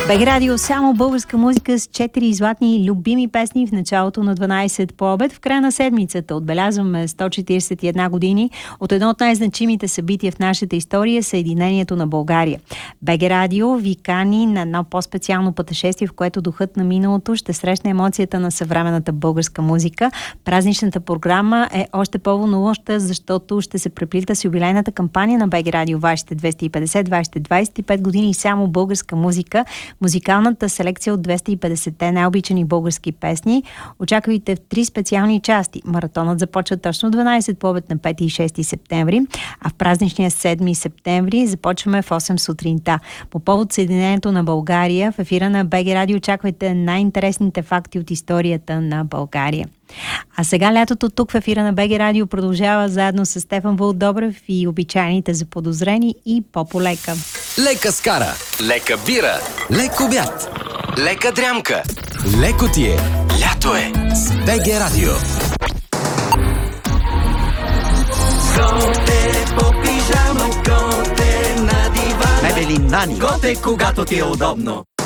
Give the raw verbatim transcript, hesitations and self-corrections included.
БГ Радио, само българска музика с четири златни любими песни в началото на дванайсет по обед. В края на седмицата отбелязваме сто четирийсет и една години от едно от най-значимите събития в нашата история – Съединението на България. БГ Радио ви кани на едно по-специално пътешествие, в което духът на миналото ще срещне емоцията на съвременната българска музика. Празничната програма е още по-вълнуваща, защото ще се преплита с юбилейната кампания на БГ Радио Вашите двеста и петдесет, Вашите двайсет и пет години само българска музика. Музикалната селекция от двеста и петдесетте най-обичани български песни. Очаквайте в три специални части. Маратонът започва точно дванайсет по обед на пети и шести септември, а в празничния седми септември започваме в осем сутринта. По повод Съединението на България в ефира на БГ Радио очаквайте най-интересните факти от историята на България. А сега лятото тук в ефира на БГ Радио продължава заедно с Стефан Вълдобрев и обичайните заподозрени и по-полека. Лека скара, лека бира, лек обяд, лека дрямка, леко ти е, лято е с БГ Радио. Готе по пижама, готе на дивана, Мебели Нани. готе когато ти е удобно.